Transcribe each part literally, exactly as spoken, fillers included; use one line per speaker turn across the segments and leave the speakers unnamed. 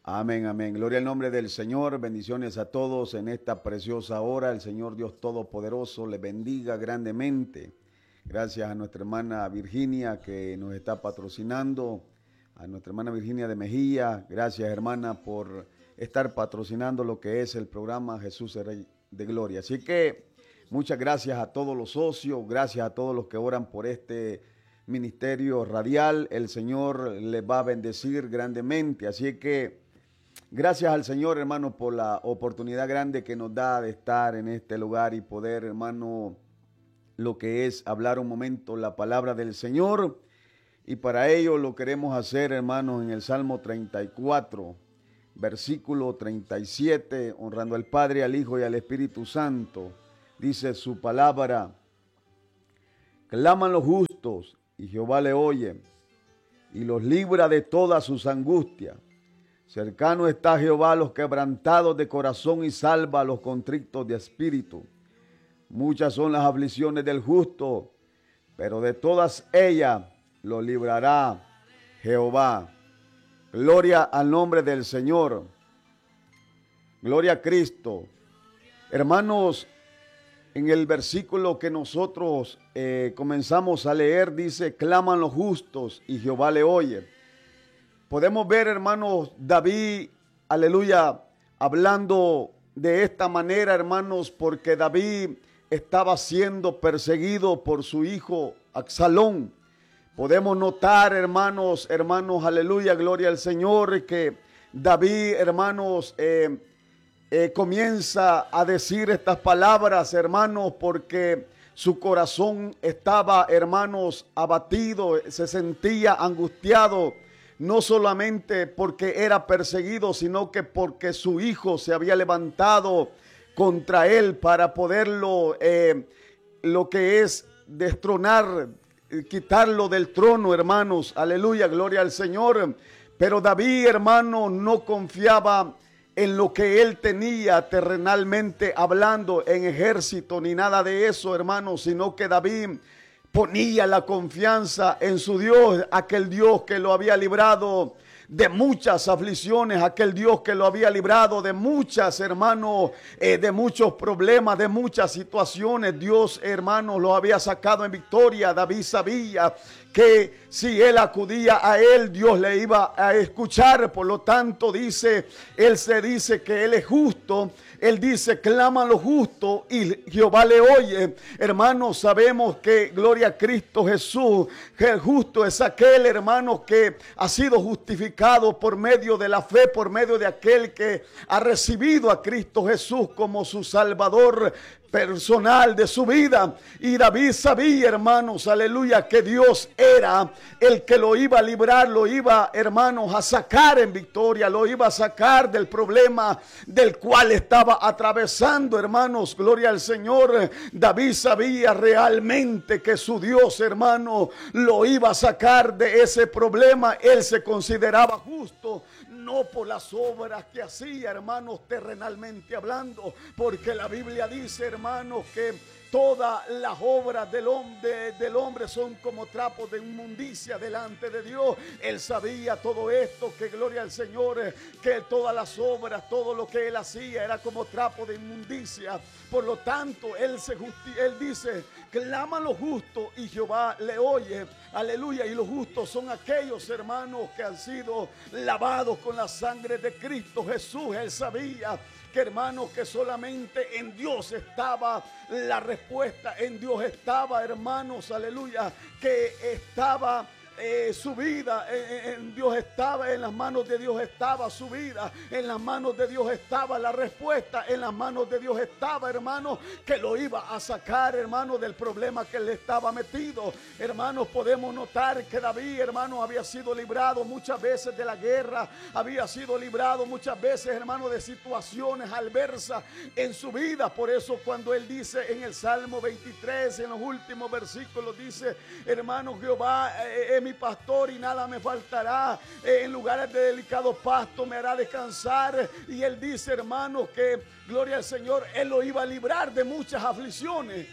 Amén, amén. Gloria al nombre del Señor. Bendiciones a todos en esta preciosa hora. El Señor Dios Todopoderoso les bendiga grandemente. Gracias a nuestra hermana Virginia que nos está patrocinando, a nuestra hermana Virginia de Mejía. Gracias, hermana, por estar patrocinando lo que es el programa Jesús el Rey de Gloria. Así que muchas gracias a todos los socios, gracias a todos los que oran por este ministerio radial. El Señor les va a bendecir grandemente. Así que gracias al Señor, hermano, por la oportunidad grande que nos da de estar en este lugar y poder, hermano, lo que es hablar un momento la palabra del Señor. Y para ello lo queremos hacer, hermanos, en el Salmo treinta y cuatro, versículo treinta y siete, honrando al Padre, al Hijo y al Espíritu Santo. Dice su palabra: claman los justos y Jehová le oye y los libra de todas sus angustias. Cercano está Jehová a los quebrantados de corazón y salva a los contritos de espíritu. Muchas son las aflicciones del justo, pero de todas ellas lo librará Jehová. Gloria al nombre del Señor. Gloria a Cristo. Hermanos, en el versículo que nosotros eh, comenzamos a leer, dice: claman los justos y Jehová le oye. Podemos ver, hermanos, David, aleluya, hablando de esta manera, hermanos, porque David estaba siendo perseguido por su hijo Absalón. Podemos notar, hermanos, hermanos, aleluya, gloria al Señor, que David, hermanos, eh, eh, comienza a decir estas palabras, hermanos, porque su corazón estaba, hermanos, abatido, se sentía angustiado. No solamente porque era perseguido, sino que porque su hijo se había levantado contra él para poderlo, eh, lo que es destronar, quitarlo del trono, hermanos. Aleluya, gloria al Señor. Pero David, hermano, no confiaba en lo que él tenía terrenalmente hablando, en ejército ni nada de eso, hermanos, sino que David ponía la confianza en su Dios, aquel Dios que lo había librado de muchas aflicciones, aquel Dios que lo había librado de muchas, hermanos, eh, de muchos problemas, de muchas situaciones. Dios, hermanos, lo había sacado en victoria. David sabía que si él acudía a él, Dios le iba a escuchar. Por lo tanto, dice, él se dice que él es justo. Él dice: claman los justos y Jehová le oye. Hermanos, sabemos que, gloria a Cristo Jesús, que el justo es aquel, hermano, que ha sido justificado por medio de la fe, por medio de aquel que ha recibido a Cristo Jesús como su Salvador personal de su vida. Y David sabía, hermanos, aleluya, que Dios era el que lo iba a librar, lo iba, hermanos, a sacar en victoria, lo iba a sacar del problema del cual estaba atravesando, hermanos. Gloria al Señor. David sabía realmente que su Dios, hermano, lo iba a sacar de ese problema. Él se consideraba justo, no por las obras que hacía, hermanos, terrenalmente hablando, porque la Biblia dice, hermanos, que todas las obras del hombre, del hombre son como trapos de inmundicia delante de Dios. Él sabía todo esto, que gloria al Señor, que todas las obras, todo lo que él hacía era como trapo de inmundicia. Por lo tanto, él, se justi- él dice: claman los justos y Jehová le oye. Aleluya. Y los justos son aquellos, hermanos, que han sido lavados con la sangre de Cristo Jesús. Él sabía que, hermanos, que solamente en Dios estaba la respuesta, en Dios estaba, hermanos, aleluya, que estaba eh, su vida, en, en Dios estaba, en las manos de Dios estaba su vida, en las manos de Dios estaba la respuesta, en las manos de Dios estaba, hermano, que lo iba a sacar, hermano, del problema que le estaba metido. Hermanos, podemos notar que David, hermano, había sido librado muchas veces de la guerra, había sido librado muchas veces, hermano, de situaciones adversas en su vida. Por eso cuando él dice en el Salmo veintitrés, en los últimos versículos, dice: hermano, Jehová eh, es mi pastor y nada me faltará, eh, en lugares de delicado pasto me hará descansar. Y él dice, hermanos, que gloria al Señor, él lo iba a librar de muchas aflicciones.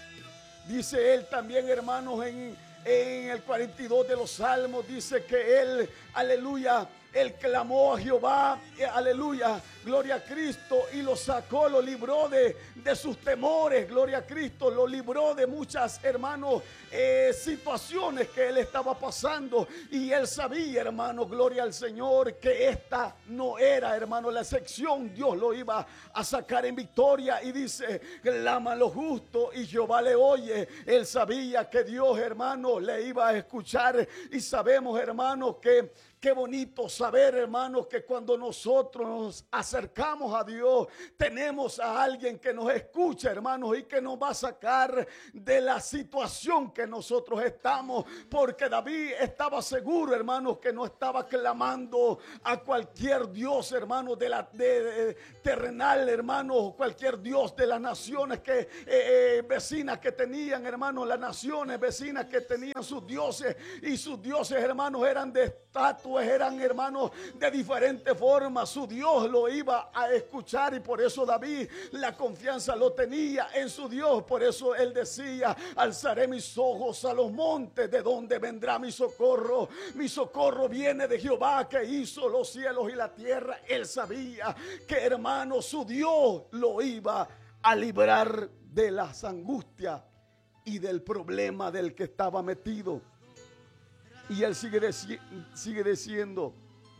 Dice él también, hermanos, en, en el cuarenta y dos de los Salmos, dice que él, aleluya, él clamó a Jehová, eh, aleluya, gloria a Cristo, y lo sacó, lo libró de, de sus temores, gloria a Cristo, lo libró de muchas, hermanos, eh, situaciones que él estaba pasando, y él sabía, hermano, gloria al Señor, que esta no era, hermano, la excepción. Dios lo iba a sacar en victoria, y dice, clama lo justo y Jehová le oye. Él sabía que Dios, hermano, le iba a escuchar, y sabemos, hermano, que qué bonito saber, hermanos, que cuando nosotros nos acercamos a Dios, tenemos a alguien que nos escucha, hermanos, y que nos va a sacar de la situación que nosotros estamos. Porque David estaba seguro, hermanos, que no estaba clamando a cualquier Dios, hermanos, de la de, de, terrenal, hermanos, cualquier Dios de las naciones que eh, eh, vecinas que tenían, hermanos, las naciones vecinas que tenían sus dioses, y sus dioses, hermanos, eran de estatua, eran, hermanos, de diferentes formas. Su Dios lo iba a escuchar, y por eso David la confianza lo tenía en su Dios. Por eso él decía, alzaré mis ojos a los montes, de donde vendrá mi socorro. Mi socorro viene de Jehová, que hizo los cielos y la tierra. Él sabía que, hermanos, su Dios lo iba a librar de las angustias y del problema del que estaba metido. Y él sigue, deci- sigue diciendo,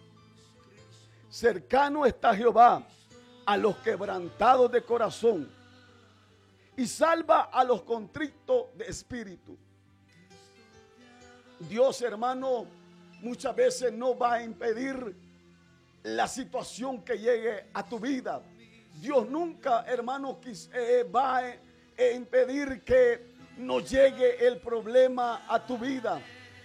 cercano está Jehová a los quebrantados de corazón, y salva a los contritos de espíritu. Dios, hermano, muchas veces no va a impedir la situación que llegue a tu vida. Dios nunca, hermano, eh, va a eh, impedir que no llegue el problema a tu vida.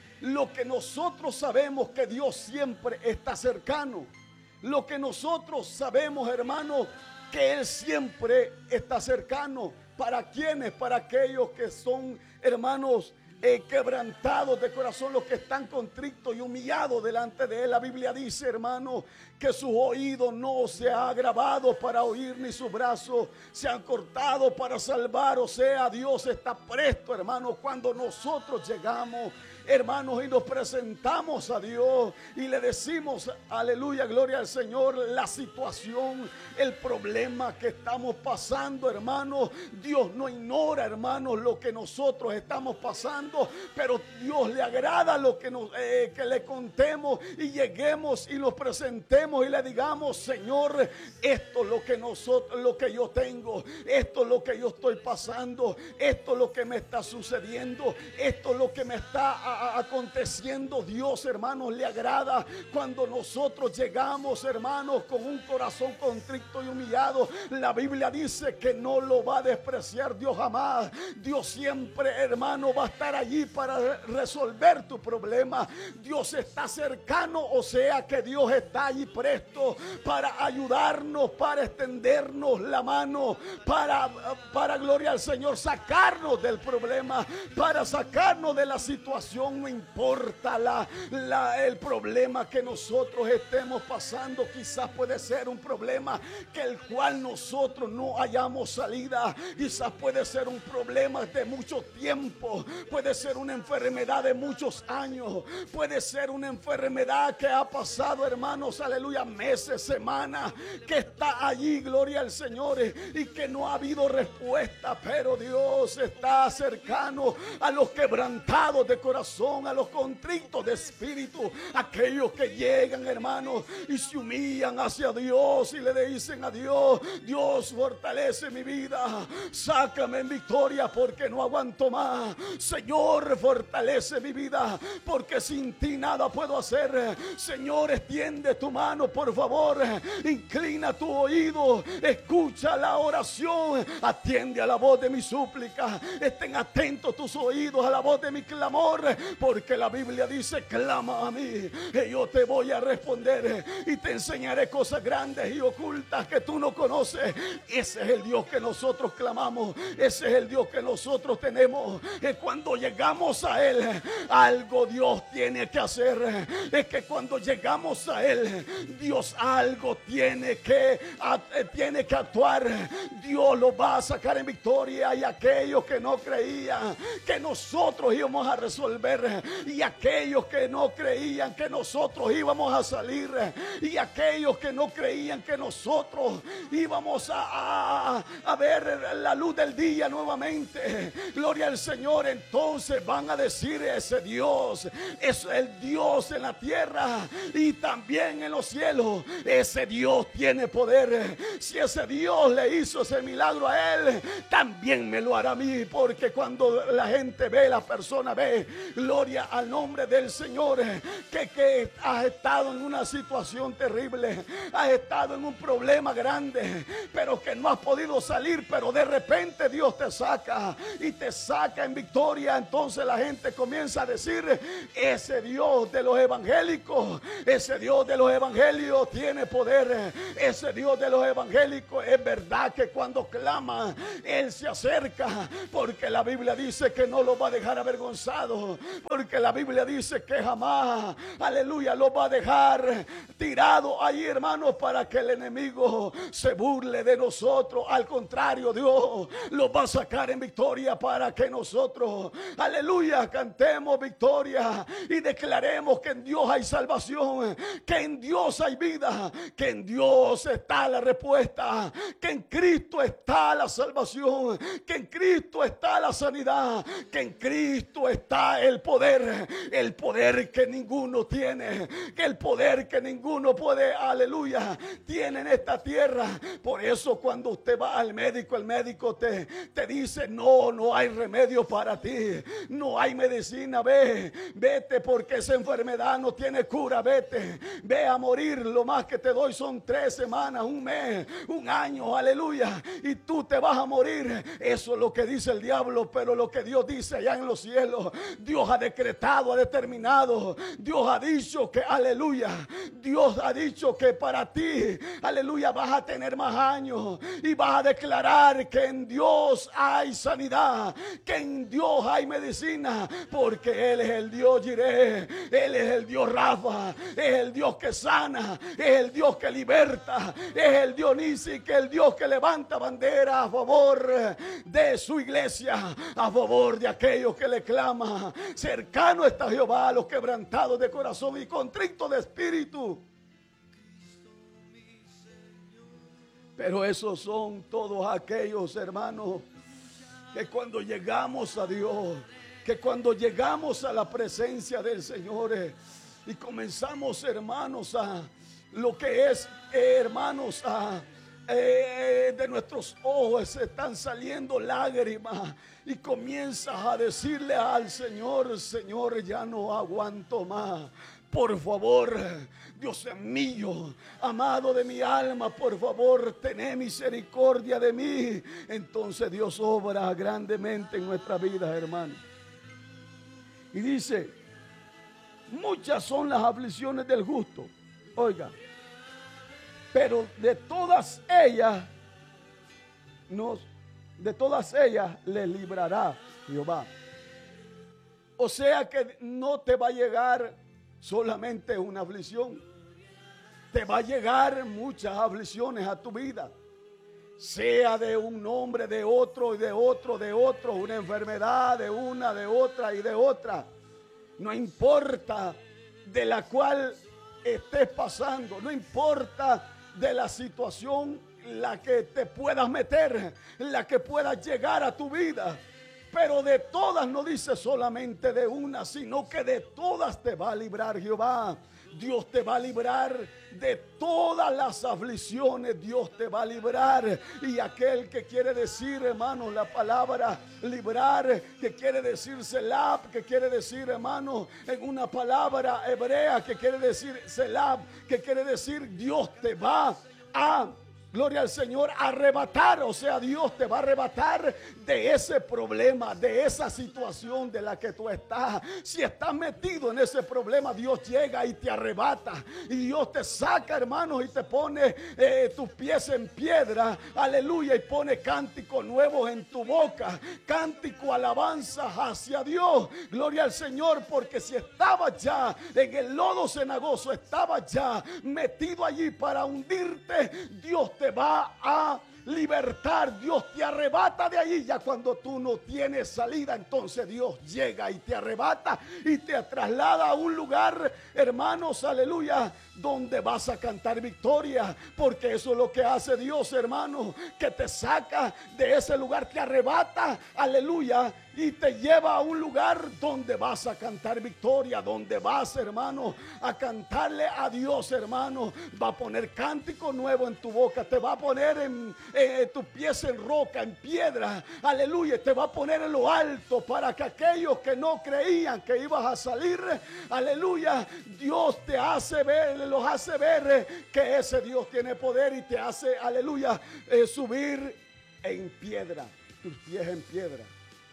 Lo que nosotros sabemos, que Dios siempre está cercano. Lo que nosotros sabemos, hermano, que Él siempre está cercano. ¿Para quiénes? Para aquellos que son, hermanos, eh, quebrantados de corazón, los que están contritos y humillados delante de Él. La Biblia dice, hermano, que sus oídos no se han agravado para oír, ni sus brazos se han cortado para salvar. O sea, Dios está presto, hermano, cuando nosotros llegamos, hermanos, y nos presentamos a Dios y le decimos, aleluya, gloria al Señor, la situación, el problema que estamos pasando, hermanos. Dios no ignora, hermanos, lo que nosotros estamos pasando, pero Dios le agrada lo que, nos, eh, que le contemos y lleguemos y nos presentemos y le digamos, Señor, esto es lo que nosotros, lo que yo tengo, esto es lo que yo estoy pasando, esto es lo que me está sucediendo, esto es lo que me está a, a, aconteciendo. Dios, hermanos, le agrada cuando nosotros llegamos, hermanos, con un corazón contrito y humillado. La Biblia dice que no lo va a despreciar Dios jamás. Dios siempre, hermano, va a estar allí para resolver tu problema. Dios está cercano, o sea que Dios está allí presto para ayudarnos, para extendernos la mano, para, para gloria al Señor, sacarnos del problema, para sacarnos de la situación. No importa la, la, el problema que nosotros estemos pasando. Quizás puede ser un problema que el cual nosotros no hayamos salida. Quizás puede ser un problema de mucho tiempo, puede ser una enfermedad de muchos años, puede ser una enfermedad que ha pasado, hermanos, aleluya, meses, semanas, que está allí, gloria al Señor, y que no ha habido respuesta. Pero Dios está cercano a los quebrantados de corazón, a los contritos de espíritu, aquellos que llegan, hermanos, y se humillan hacia Dios y le dicen a Dios, Dios, fortalece mi vida, sácame en victoria porque no aguanto más. Señor, fortalece mi vida porque sin ti nada puedo hacer. Señor, extiende tu mano, por favor, inclina tu oído, escucha la oración, atiende a la voz de mi súplica, estén atentos tus oídos a la voz de mi clamor, porque la Biblia dice, clama a mí y yo te voy a responder y te enseñaré cosas grandes y ocultas que tú no conoces. Ese es el Dios que nosotros clamamos, ese es el Dios que nosotros tenemos. Y cuando llegamos a Él, algo Dios tiene que hacer. Es que cuando llegamos a Él, Dios algo tiene que, tiene que actuar. Dios lo va a sacar en victoria. Y aquellos que no creían que nosotros íbamos a resolver poder. Y aquellos que no creían que nosotros íbamos a salir, y aquellos que no creían que nosotros íbamos a, a, a ver la luz del día nuevamente, gloria al Señor, entonces van a decir: ese Dios es el Dios en la tierra y también en los cielos. Ese Dios tiene poder. Si ese Dios le hizo ese milagro a él, también me lo hará a mí. Porque cuando la gente ve, la persona ve, gloria al nombre del Señor, que, que has estado en una situación terrible, has estado en un problema grande, pero que no has podido salir, pero de repente Dios te saca y te saca en victoria. Entonces la gente comienza a decir: ese Dios de los evangélicos, ese Dios de los evangelios tiene poder. Ese Dios de los evangélicos es verdad que cuando clama Él se acerca, porque la Biblia dice que no lo va a dejar avergonzado, porque la Biblia dice que jamás, aleluya, lo va a dejar tirado ahí, hermanos, para que el enemigo se burle de nosotros. Al contrario, Dios lo va a sacar en victoria para que nosotros, aleluya, cantemos victoria y declaremos que en Dios hay salvación, que en Dios hay vida, que en Dios está la respuesta, que en Cristo está la salvación, que en Cristo está la sanidad, que en Cristo está el poder, el poder que ninguno tiene, que el poder que ninguno puede, aleluya, tiene en esta tierra. Por eso cuando usted va al médico, el médico te, te dice: no, no hay remedio para ti, no hay medicina, ve, vete, porque esa enfermedad no tiene cura, vete, ve a morir, lo más que te doy son tres semanas, un mes, un año, aleluya, y tú te vas a morir. Eso es lo que dice el diablo, pero lo que Dios dice allá en los cielos, Dios ha decretado, ha determinado, Dios ha dicho que, aleluya, Dios ha dicho que para ti, aleluya, vas a tener más años y vas a declarar que en Dios hay sanidad, que en Dios hay medicina, porque Él es el Dios Jireh, Él es el Dios Rafa, es el Dios que sana, es el Dios que liberta, es el Dios Nisi, que es el Dios que levanta bandera a favor de su iglesia, a favor de aquellos que le claman. Cercano está Jehová a los quebrantados de corazón y contritos de espíritu. Pero esos son todos aquellos, hermanos, que cuando llegamos a Dios, que cuando llegamos a la presencia del Señor eh, y comenzamos, hermanos, a lo que es, eh, hermanos, a eh, de nuestros ojos se están saliendo lágrimas y comienzas a decirle al Señor: Señor, ya no aguanto más. Por favor, Dios mío, amado de mi alma, por favor, ten misericordia de mí. Entonces Dios obra grandemente en nuestra vida, hermano. Y dice: muchas son las aflicciones del justo. Oiga, pero de todas ellas, nos, de todas ellas les librará Jehová. O sea que no te va a llegar solamente una aflicción, te va a llegar muchas aflicciones a tu vida, sea de un hombre, de otro y de otro, de otro, una enfermedad, de una, de otra y de otra. No importa de la cual estés pasando, no importa de la situación la que te puedas meter, la que pueda llegar a tu vida. Pero de todas no dice solamente de una, sino que de todas te va a librar Jehová. Dios te va a librar de todas las aflicciones. Dios te va a librar. Y aquel que quiere decir, hermano, la palabra librar, que quiere decir selab, que quiere decir, hermano, en una palabra hebrea, que quiere decir selab, que quiere decir Dios te va a, gloria al Señor, arrebatar. O sea, Dios te va a arrebatar de ese problema, de esa situación de la que tú estás. Si estás metido en ese problema, Dios llega y te arrebata. Y Dios te saca, hermanos, y te pone eh, tus pies en piedra. Aleluya. Y pone cánticos nuevos en tu boca. Cántico, alabanza hacia Dios. Gloria al Señor. Porque si estabas ya en el lodo cenagoso, estabas ya metido allí para hundirte, Dios te te va a libertar, Dios te arrebata de allí. Ya cuando tú no tienes salida, entonces Dios llega y te arrebata y te traslada a un lugar, hermanos, aleluya, donde vas a cantar victoria, porque eso es lo que hace Dios, hermano, que te saca de ese lugar, te arrebata, aleluya, y te lleva a un lugar donde vas a cantar victoria, donde vas, hermano, a cantarle a Dios, hermano. Va a poner cántico nuevo en tu boca, te va a poner en, en tus pies en roca, en piedra, aleluya, te va a poner en lo alto para que aquellos que no creían que ibas a salir, aleluya, Dios te hace ver, los hace ver que ese Dios tiene poder y te hace, aleluya, eh, subir en piedra, tus pies en piedra.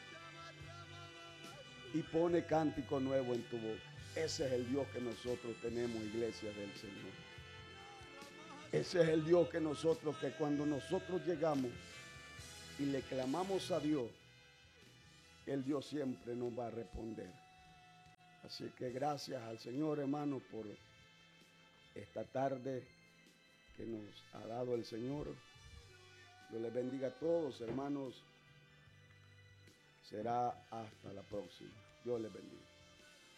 Y pone cántico nuevo en tu boca. Ese es el Dios que nosotros tenemos, iglesia del Señor. Ese es el Dios que nosotros, que cuando nosotros llegamos y le clamamos a Dios, el Dios siempre nos va a responder. Así que gracias al Señor, hermano, por esta tarde que nos ha dado el Señor. Dios les bendiga a todos, hermanos. Será hasta la próxima. Dios les bendiga.